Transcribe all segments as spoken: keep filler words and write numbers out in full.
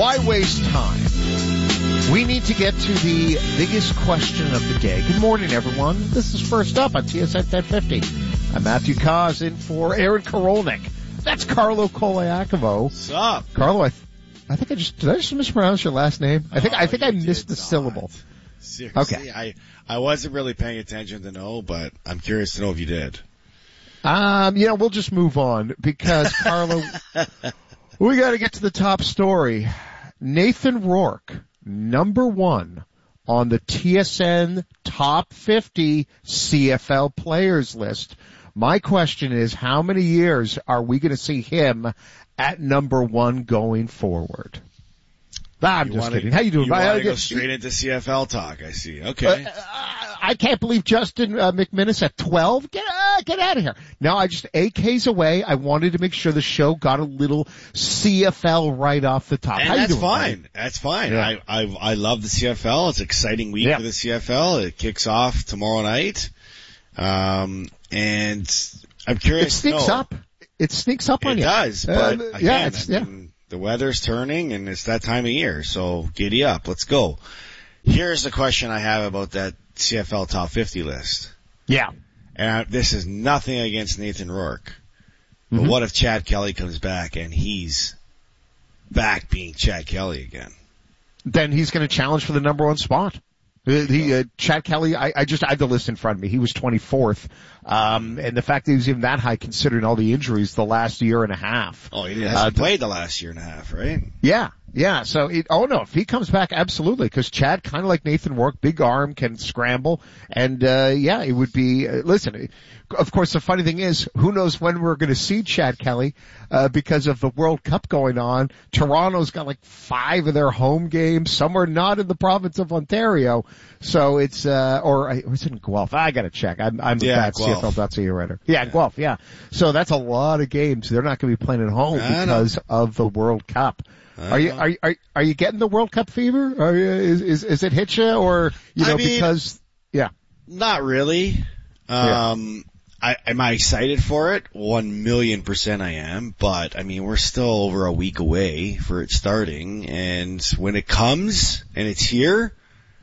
Why waste time? We need to get to the biggest question of the day. Good morning, everyone. This is First Up on T S N ten fifty. I'm Matthew Kaz in for Aaron Korolnik. That's Carlo Koliakovo. What's up? Carlo, I, th- I think I just, did I just mispronounce your last name? I think, oh, I think I did missed the not. syllable. Seriously, okay. I, I wasn't really paying attention to know, but I'm curious to know if you did. Um, you know, we'll just move on because Carlo, we gotta get to the top story. Nathan Rourke, number one on the T S N top fifty C F L players list. My question is, how many years are we going to see him at number one going forward? Ah, I'm you just wanna, kidding. How you doing? You want to go get, straight into C F L talk, I see. Okay. Uh, I can't believe Justin uh, McMinnis at twelve. Get uh, get out of here. No, I just, A K's away. I wanted to make sure the show got a little C F L right off the top. And How that's you doing, fine. man? That's fine. Yeah. I, I, I love the C F L. It's an exciting week yeah. for the C F L. It kicks off tomorrow night. Um, and I'm curious. It sneaks no, up. It sneaks up on it you. It does, but uh, again, yeah, it's, I yeah. mean, the weather's turning and it's that time of year, so giddy up. Let's go. Here's the question I have about that C F L top fifty list. Yeah. And I, this is nothing against Nathan Rourke, but Mm-hmm. what if Chad Kelly comes back and he's back being Chad Kelly again? Then he's going to challenge for the number one spot. Uh, He, uh, Chad Kelly, I, I just I had the list in front of me. He was twenty-fourth. Um, and the fact that he was even that high considering all the injuries the last year and a half. Oh, he hasn't uh, played the last year and a half, right? Yeah, yeah. So, it, oh no, if he comes back, absolutely, because Chad, kind of like Nathan Rourke, big arm, can scramble, and uh yeah, it would be. Uh, listen, of course, the funny thing is, who knows when we're going to see Chad Kelly uh because of the World Cup going on. Toronto's got like five of their home games. Some are not in the province of Ontario, so it's uh or uh, was it in Guelph? I got to check. I'm I'm yeah, a bad Guelph. C F L dot C A writer. Yeah, yeah, Guelph. Yeah, so that's a lot of games. They're not going to be playing at home I because know. of the World Cup. I Are you know. are you, are are you getting the World Cup fever? Are you, is is is it hit you, or you know I mean, because yeah, not really. Um, I, am I excited for it? One million percent I am, but I mean, we're still over a week away for it starting, and when it comes and it's here,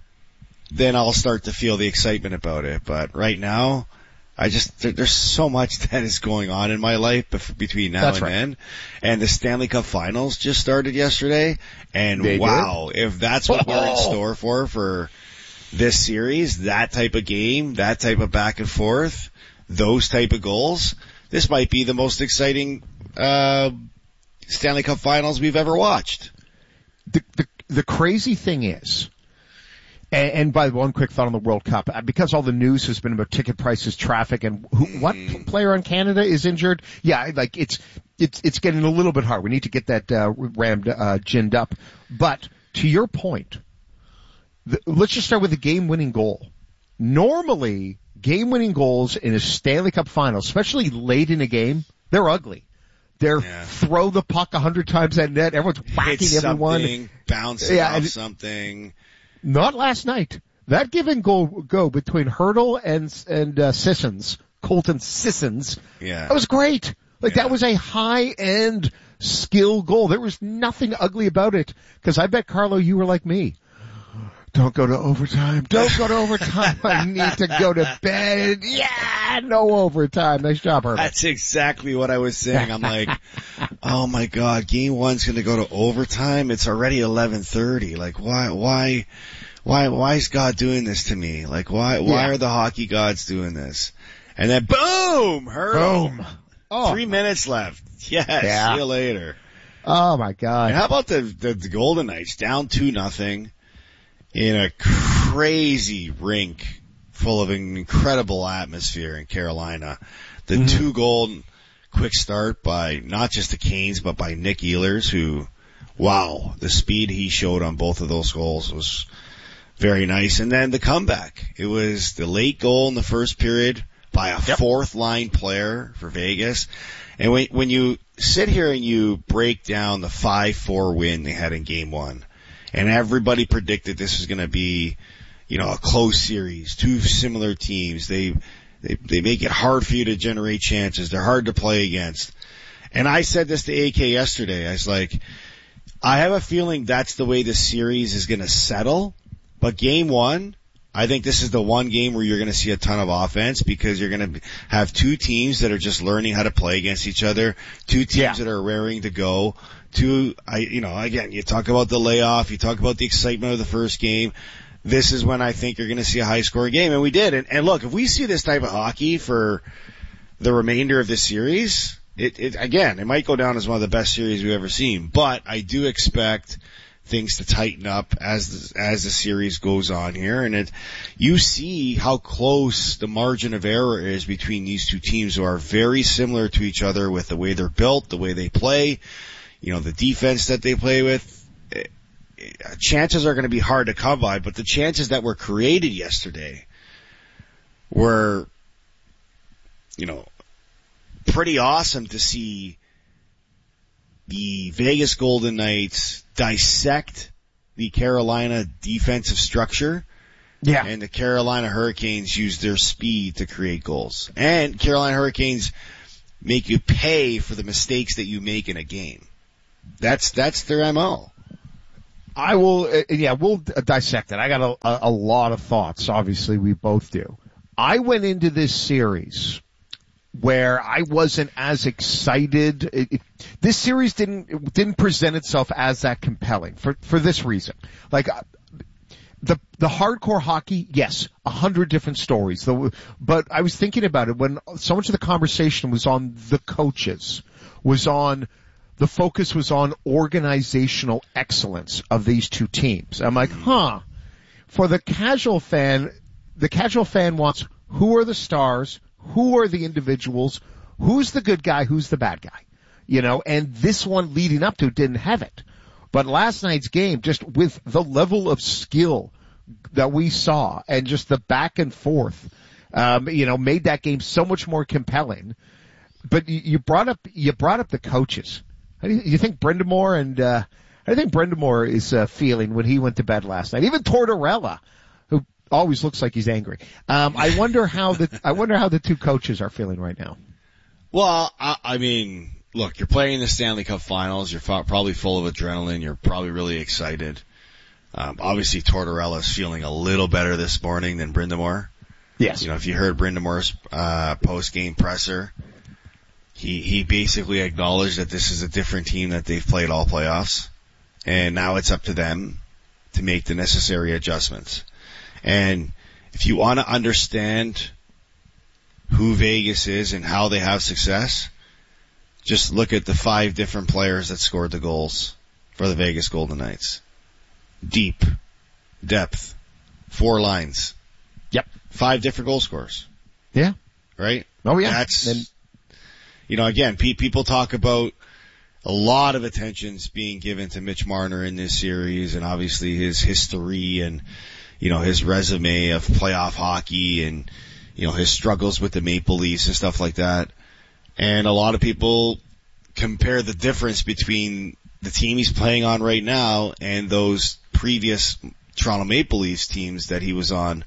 then I'll start to feel the excitement about it. But right now, I just, there, there's so much that is going on in my life bef- between now That's and right. then. And the Stanley Cup Finals just started yesterday, and They wow, if that's what we're in Oh. store for, for this series, that type of game, that type of back and forth, those type of goals, this might be the most exciting uh Stanley Cup Finals we've ever watched. the the the crazy thing is, and, and by one quick thought on the World Cup, because all the news has been about ticket prices, traffic, and who, what Mm. player on Canada is injured. Yeah, like it's it's it's getting a little bit hard. We need to get that uh, rammed uh, ginned up. But to your point, the, let's just start with the game-winning goal. Normally, game-winning goals in a Stanley Cup final, especially late in a game, they're ugly. They're Yeah. throw the puck a hundred times at net. Everyone's whacking Hit everyone. something, bouncing Yeah, off and- something. Not last night. That give and go, go between Hurdle and and uh, Sissons, Colton Sissons, Yeah. that was great. Like Yeah. that was a high-end skill goal. There was nothing ugly about it. Because I bet, Carlo, you were like me. Don't go to overtime. Don't go to overtime. I need to go to bed. Yeah, no overtime. Nice job, Herbert. That's exactly what I was saying. I'm like, oh my God, game one's going to go to overtime. It's already eleven thirty. Like, why, why, why, why is God doing this to me? Like, why, why Yeah. are the hockey gods doing this? And then boom, hurdle. Boom. Oh. Three minutes left. Yes. Yeah. See you later. Oh my God. And how about the, the, the Golden Knights down two nothing in a crazy rink full of an incredible atmosphere in Carolina. The Mm-hmm. two goal quick start by not just the Canes, but by Nick Ehlers, who, wow, the speed he showed on both of those goals was very nice. And then the comeback. It was the late goal in the first period by a Yep. fourth line player for Vegas. And when, when you sit here and you break down the five four win they had in game one, and everybody predicted this was going to be, you know, a close series, two similar teams. They, they, they make it hard for you to generate chances. They're hard to play against. And I said this to A K yesterday. I was like, I have a feeling that's the way the series is going to settle. But game one, I think this is the one game where you're going to see a ton of offense because you're going to have two teams that are just learning how to play against each other, two teams yeah. that are raring to go. Two, I, you know, again, you talk about the layoff, you talk about the excitement of the first game. This is when I think you're going to see a high-scoring game, and we did. And, and look, if we see this type of hockey for the remainder of this series, it, it again, it might go down as one of the best series we've ever seen. But I do expect things to tighten up as the, as the series goes on here, and it, you see how close the margin of error is between these two teams who are very similar to each other with the way they're built, the way they play, you know, the defense that they play with. It, it, chances are going to be hard to come by, but the chances that were created yesterday were, you know, pretty awesome to see the Vegas Golden Knights dissect the Carolina defensive structure. Yeah. And the Carolina Hurricanes use their speed to create goals. And Carolina Hurricanes make you pay for the mistakes that you make in a game. That's, that's their M O. I will, uh, yeah, we'll dissect it. I got a, a, a lot of thoughts. Obviously, we both do. I went into this series where I wasn't as excited. It, it, this series didn't it didn't present itself as that compelling for for this reason. Like uh, the the hardcore hockey, yes, a hundred different stories. The, but I was thinking about it when so much of the conversation was on the coaches, was on the focus was on organizational excellence of these two teams. I'm like, huh. For the casual fan, the casual fan wants who are the stars. Who are the individuals? Who's the good guy? Who's the bad guy? You know, and this one leading up to it didn't have it. But last night's game, just with the level of skill that we saw and just the back and forth, um, you know, made that game so much more compelling. But you, you brought up, you brought up the coaches. How do you, you think Brind'Amour and, uh, how do you think Brind'Amour is, uh, feeling when he went to bed last night? Even Tortorella, who always looks like he's angry. Um, I wonder how the I wonder how the two coaches are feeling right now. Well, I, I mean, look, you're playing the Stanley Cup Finals. You're f- probably full of adrenaline. You're probably really excited. Um, obviously, Tortorella's feeling a little better this morning than Brind'Amour. Yes. You know, if you heard Brind'Amour's uh, post-game presser, he he basically acknowledged that this is a different team that they've played all playoffs, and now it's up to them to make the necessary adjustments. And if you want to understand who Vegas is and how they have success, just look at the five different players that scored the goals for the Vegas Golden Knights. Deep, depth, four lines. Yep. Five different goal scorers. Yeah. Right? Oh yeah. That's, and, you know, again, pe- people talk about a lot of attention's being given to Mitch Marner in this series and obviously his history and, you know, his resume of playoff hockey and, you know, his struggles with the Maple Leafs and stuff like that. And a lot of people compare the difference between the team he's playing on right now and those previous Toronto Maple Leafs teams that he was on.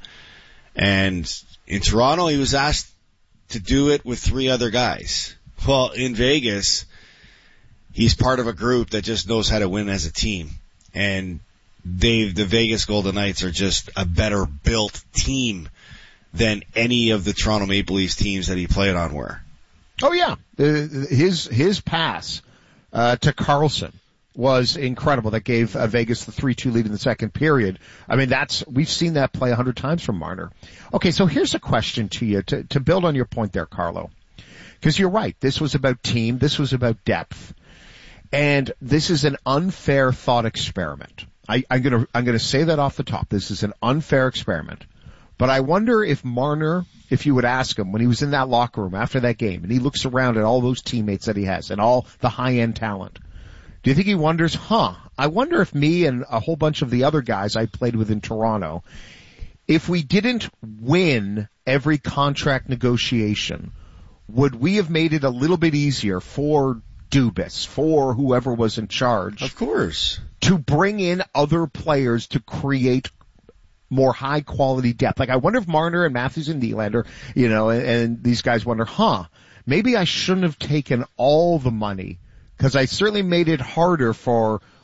And in Toronto, he was asked to do it with three other guys. Well, in Vegas, he's part of a group that just knows how to win as a team. And They, the Vegas Golden Knights are just a better built team than any of the Toronto Maple Leafs teams that he played on were. Oh yeah. Uh, his, his pass, uh, to Carlson was incredible. That gave uh, Vegas the three two lead in the second period. I mean, that's, we've seen that play a hundred times from Marner. Okay. So here's a question to you to, to build on your point there, Carlo. Cause you're right. This was about team. This was about depth. And this is an unfair thought experiment. I, I'm gonna, I'm gonna say that off the top. This is an unfair experiment. But I wonder if Marner, if you would ask him when he was in that locker room after that game and he looks around at all those teammates that he has and all the high-end talent, do you think he wonders, huh, I wonder if me and a whole bunch of the other guys I played with in Toronto, if we didn't win every contract negotiation, would we have made it a little bit easier for Dubas, for whoever was in charge? Of course. To bring in other players to create more high quality depth. Like I wonder if Marner and Matthews and Nylander, you know, and, and these guys wonder, huh, maybe I shouldn't have taken all the money because I certainly made it harder for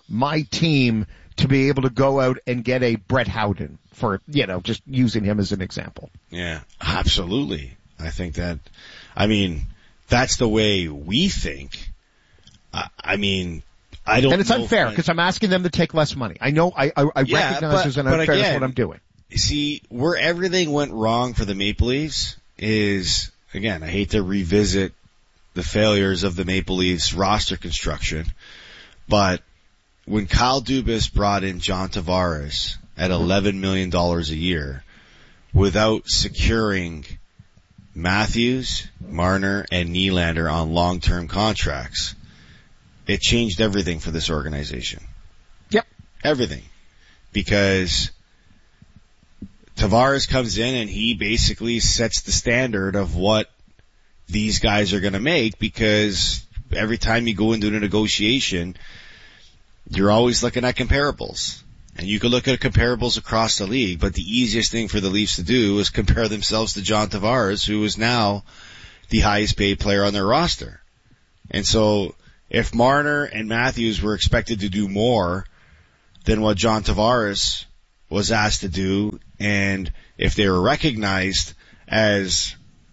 my team to be able to go out and get a Brett Howden for, you know, just using him as an example. Yeah, absolutely. I think that, I mean, that's the way we think. I, I mean, I don't know. And it's unfair because I'm asking them to take less money. I know, I, I, I yeah, recognize but, there's an unfairness again, what I'm doing. See, where everything went wrong for the Maple Leafs is, again, I hate to revisit the failures of the Maple Leafs roster construction, but when Kyle Dubas brought in John Tavares at eleven million dollars a year without securing Matthews, Marner, and Nylander on long-term contracts, it changed everything for this organization. Yep. Everything. Because Tavares comes in and he basically sets the standard of what these guys are going to make, because every time you go into a negotiation, you're always looking at comparables. And you can look at comparables across the league, but the easiest thing for the Leafs to do is compare themselves to John Tavares, who is now the highest paid player on their roster. And so if Marner and Matthews were expected to do more than what John Tavares was asked to do, and if they were recognized as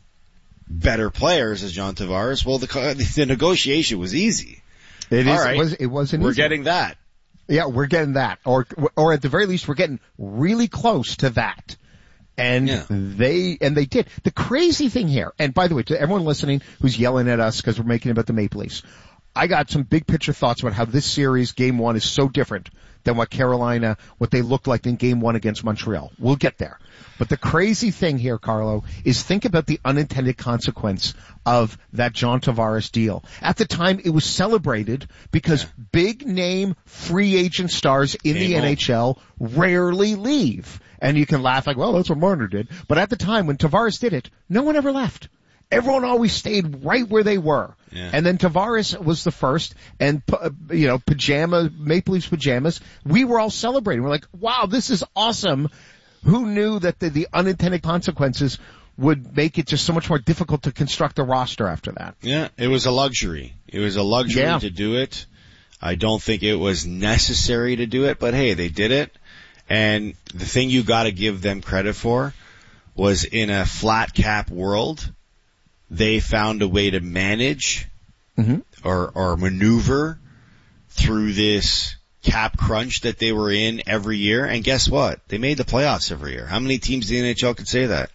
better players as John Tavares, well, the, the negotiation was easy. It All is. right, it, was, it wasn't We're easy. getting that. Yeah, we're getting that. Or, or at the very least, we're getting really close to that. And yeah. they, and they did. The crazy thing here, and by the way, to everyone listening who's yelling at us because we're making it about the Maple Leafs, I got some big picture thoughts about how this series, game one, is so different than what Carolina, what they looked like in game one against Montreal. We'll get there. But the crazy thing here, Carlo, is think about the unintended consequence of that John Tavares deal. At the time, it was celebrated because yeah. big name free agent stars in Game the on. N H L rarely leave. And you can laugh like, well, that's what Marner did. But at the time, when Tavares did it, no one ever left. Everyone always stayed right where they were. Yeah. And then Tavares was the first, and, you know, pajama, Maple Leafs pajamas, we were all celebrating. We're like, wow, this is awesome. Who knew that the, the unintended consequences would make it just so much more difficult to construct a roster after that? Yeah, it was a luxury. It was a luxury yeah. to do it. I don't think it was necessary to do it, but hey, they did it. And the thing you gotta give them credit for was in a flat cap world, they found a way to manage mm-hmm. or, or maneuver through this cap crunch that they were in every year. And guess what? They made the playoffs every year. How many teams in the N H L could say that?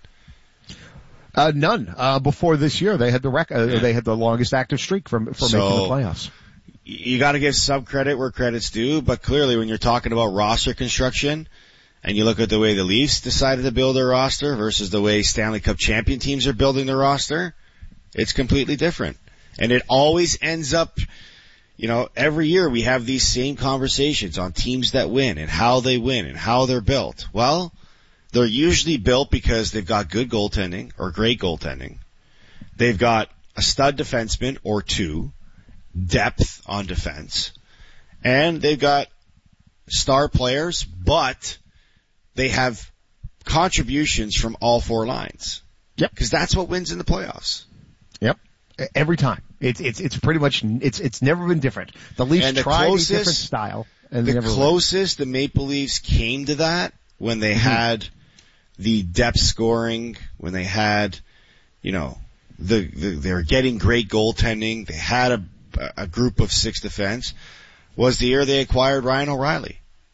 Uh, none. Uh, before this year, they had the rec- uh, yeah. they had the longest active streak from, for so, making the playoffs. You gotta give some credit where credit's due, but clearly when you're talking about roster construction, and you look at the way the Leafs decided to build their roster versus the way Stanley Cup champion teams are building their roster, it's completely different. And it always ends up, you know, every year we have these same conversations on teams that win and how they win and how they're built. Well, they're usually built because they've got good goaltending or great goaltending. They've got a stud defenseman or two, depth on defense, and they've got star players, but they have contributions from all four lines. Yep. Because that's what wins in the playoffs. Yep. Every time. It's, it's, it's pretty much, it's, it's never been different. The Leafs and the tried closest, a different style. And the they never closest win. The Maple Leafs came to that when they mm-hmm. had the depth scoring, when they had, you know, the, the they were getting great goaltending, they had a, a group of six defense, was the year they acquired Ryan O'Reilly.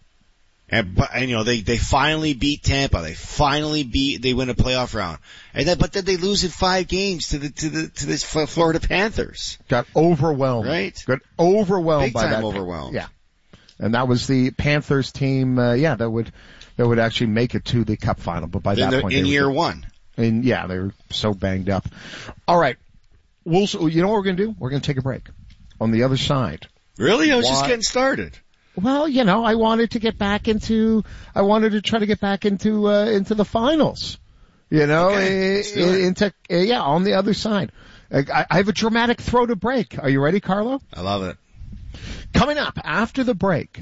And, and you know, they, they finally beat Tampa. They finally beat, they win a playoff round. And then, but then they lose in five games to the, to the, to this Florida Panthers. Got overwhelmed. Right? Got overwhelmed Big by time that. overwhelmed. Yeah. And that was the Panthers team, uh, yeah, that would, that would actually make it to the Cup final. But by in that the, point, in they year were, one. And yeah, they were so banged up. All right. We'll, you know what we're going to do? We're going to take a break. On the other side. Really? I was Why? just getting started. Well, you know, I wanted to get back into, I wanted to try to get back into, uh, into the finals. You know, okay, uh, into, uh, yeah, on the other side. I, I have a dramatic throw to break. Are you ready, Carlo? I love it. Coming up after the break,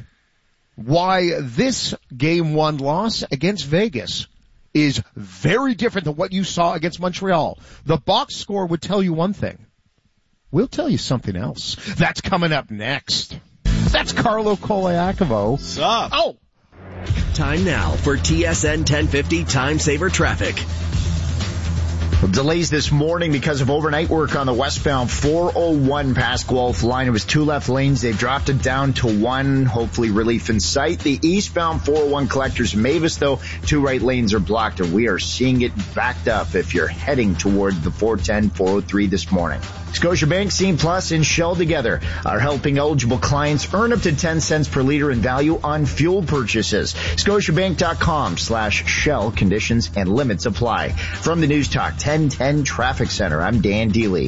why this game one loss against Vegas is very different than what you saw against Montreal. The box score would tell you one thing. We'll tell you something else. That's coming up next. That's Carlo Koliakovo. What's up? Oh! Time now for T S N ten fifty Time Saver Traffic. Delays this morning because of overnight work on the westbound four oh one past Guelph line. It was two left lanes. They've dropped it down to one. Hopefully relief in sight. The eastbound four oh one collectors Mavis, though, two right lanes are blocked, and we are seeing it backed up if you're heading toward the four ten, four oh three this morning. Scotiabank, Scene Plus, and Shell together are helping eligible clients earn up to ten cents per liter in value on fuel purchases. Scotiabank.com slash Shell. Conditions and limits apply. From the News Talk ten ten Traffic Center, I'm Dan Dealey.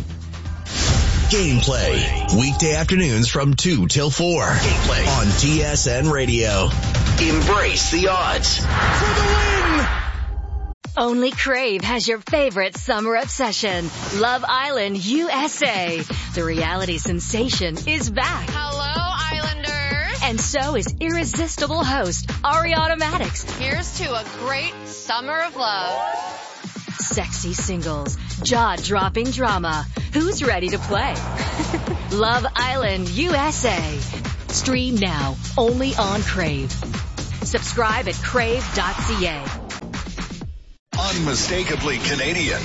Gameplay. Weekday afternoons from two till four. Gameplay on T S N Radio. Embrace the odds. For the win! Only Crave has your favorite summer obsession. Love Island U S A. The reality sensation is back. Hello, Islanders. And so is irresistible host Ariana Maddox. Here's to a great summer of love. Sexy singles, jaw-dropping drama. Who's ready to play? Love Island U S A. Stream now, only on Crave. Subscribe at crave dot c a. Unmistakably Canadian.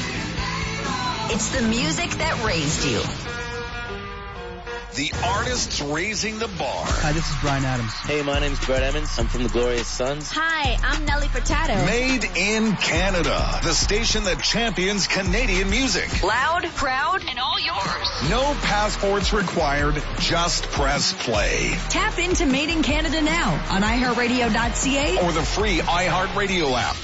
It's the music that raised you. The artists raising the bar. Hi, this is Bryan Adams. Hey, my name's Brett Emmons. I'm from the Glorious Sons. Hi, I'm Nelly Furtado. Made in Canada. The station that champions Canadian music. Loud, proud, and all yours. No passports required. Just press play. Tap into Made in Canada now on i heart radio dot c a or the free iHeartRadio app.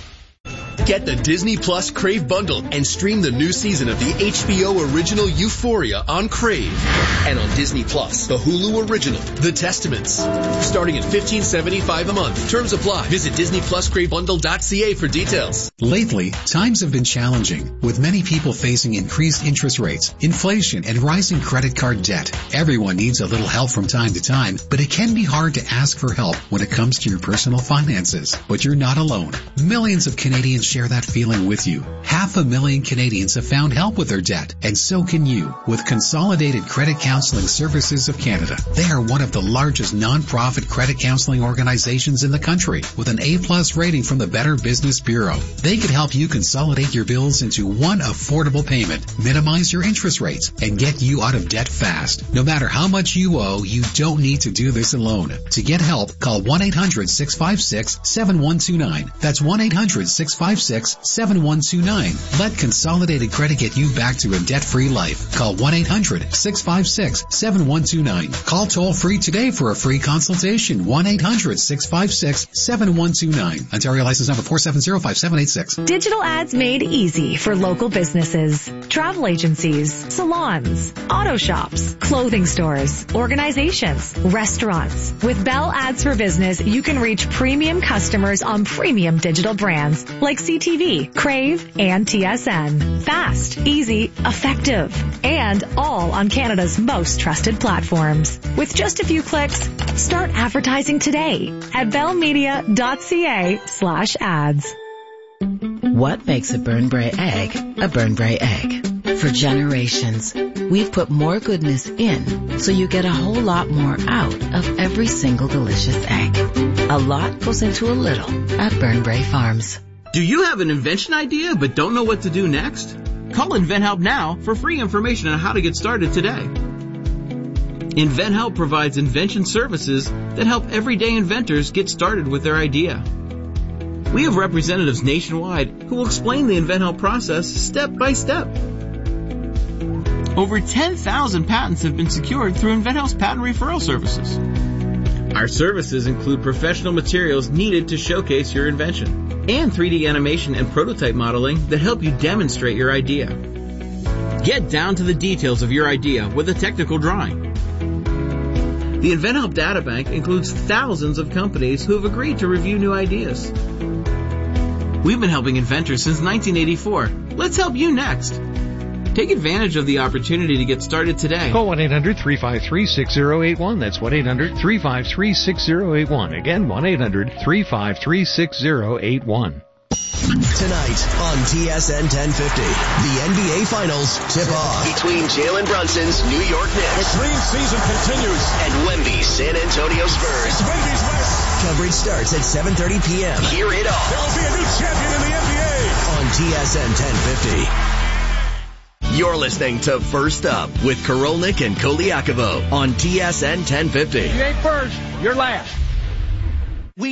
Get the Disney Plus Crave bundle and stream the new season of the H B O original Euphoria on Crave. And on Disney Plus, the Hulu original, The Testaments. Starting at fifteen seventy-five a month. Terms apply. Visit disney plus crave bundle dot c a for details. Lately, times have been challenging, with many people facing increased interest rates, inflation, and rising credit card debt. Everyone needs a little help from time to time, but it can be hard to ask for help when it comes to your personal finances. But you're not alone. Millions of Canadians share that feeling with you. Half a million Canadians have found help with their debt, and so can you with Consolidated Credit Counseling Services of Canada. They are one of the largest non-profit credit counseling organizations in the country with an A-plus rating from the Better Business Bureau. They can help you consolidate your bills into one affordable payment, minimize your interest rates, and get you out of debt fast. No matter how much you owe, you don't need to do this alone. To get help, call one eight hundred six five six seven one two nine. That's one eight hundred six five six seven one two nine. Let Consolidated Credit get you back to a debt-free life. Call one eight hundred six five six seven one two nine. Call toll-free today for a free consultation. one eight hundred six five six seven one two nine. Ontario license number four seven zero five seven eight six. Digital ads made easy for local businesses, travel agencies, salons, auto shops, clothing stores, organizations, restaurants. With Bell Ads for Business, you can reach premium customers on premium digital brands like C T V, Crave, and T S N. Fast, easy, effective, and all on Canada's most trusted platforms. With just a few clicks, start advertising today at bellmedia dot c a slash ads. What makes a Burnbrae egg a Burnbrae egg? For generations, we've put more goodness in so you get a whole lot more out of every single delicious egg. A lot goes into a little at Burnbrae Farms. Do you have an invention idea but don't know what to do next? Call InventHelp now for free information on how to get started today. InventHelp provides invention services that help everyday inventors get started with their idea. We have representatives nationwide who will explain the InventHelp process step by step. Over ten thousand patents have been secured through InventHelp's patent referral services. Our services include professional materials needed to showcase your invention and three D animation and prototype modeling that help you demonstrate your idea. Get down to the details of your idea with a technical drawing. The InventHelp Databank includes thousands of companies who have agreed to review new ideas. We've been helping inventors since nineteen eighty-four. Let's help you next. Take advantage of the opportunity to get started today. Call one eight hundred three five three six zero eight one. That's one eight hundred three five three six zero eight one. Again, one eight hundred three five three six zero eight one. Tonight on T S N ten fifty, the N B A Finals tip off between Jalen Brunson's New York Knicks. The dream season continues. And Wemby's San Antonio Spurs. It's Wemby's West. Coverage starts at seven thirty p.m. Hear it all. There will be a new champion in the N B A. On T S N ten fifty. You're listening to First Up with Korolnik and Koliakovo on T S N ten fifty. If you ain't first, you're last.